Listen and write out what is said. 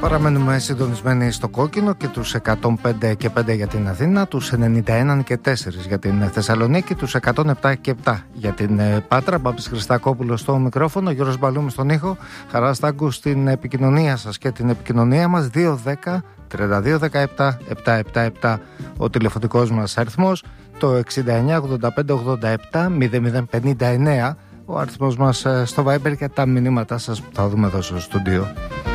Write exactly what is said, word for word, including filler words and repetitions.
Παραμένουμε συντονισμένοι στο κόκκινο και τους εκατόν πέντε και πέντε για την Αθήνα, τους ενενήντα ένα και τέσσερα για την Θεσσαλονίκη, τους εκατόν επτά και επτά για την Πάτρα. Μπάμπης Χριστακόπουλος στο μικρόφωνο, Γιώργος Μπαλούμης στον ήχο. Χαρά Στάγκου στην επικοινωνία σας και την επικοινωνία μας. Δύο δέκα τριάντα δύο δεκαεπτά επτακόσια εβδομήντα επτά ο τηλεφωνικός μας αριθμός, το εξήντα εννιά ογδόντα πέντε ογδόντα επτά μηδέν μηδέν πενήντα εννέα ο αριθμός μας στο Viber και τα μηνύματά σας που θα δούμε εδώ στο στούντιο.